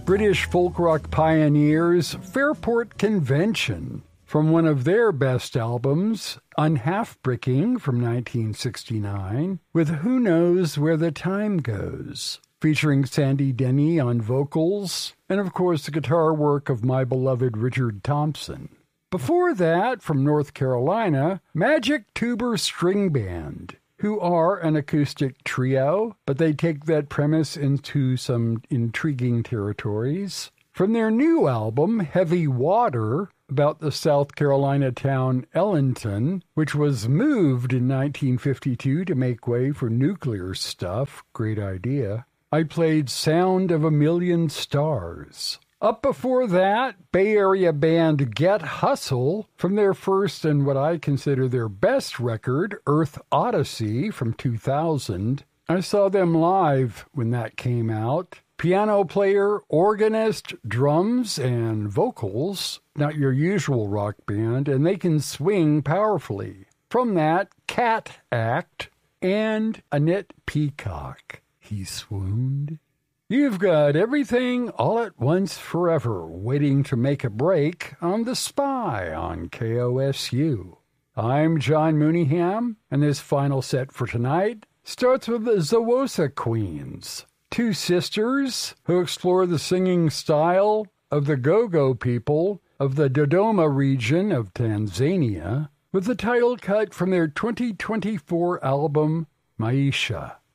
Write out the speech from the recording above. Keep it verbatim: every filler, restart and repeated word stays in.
British folk rock pioneers Fairport Convention from one of their best albums, Unhalfbricking from nineteen sixty-nine, with Who Knows Where the Time Goes, featuring Sandy Denny on vocals, and of course the guitar work of my beloved Richard Thompson. Before that, from North Carolina, Magic Tuber String Band, who are an acoustic trio, but they take that premise into some intriguing territories. From their new album, Heavy Water, about the South Carolina town Ellenton, which was moved in nineteen fifty-two to make way for nuclear stuff, great idea, I played Sound of a Million Stars. Up before that, Bay Area band Get Hustle, from their first and what I consider their best record, Earth Odyssey, from two thousand. I saw them live when that came out. Piano player, organist, drums, and vocals, not your usual rock band, and they can swing powerfully. From that, Cat Act and Annette Peacock. He swooned. You've got everything all at once forever waiting to make a break on The Spy on K O S U. I'm John Mooneyham, and this final set for tonight starts with the Zawosa Queens, two sisters who explore the singing style of the Go-Go people of the Dodoma region of Tanzania, with the title cut from their twenty twenty-four album, Maisha.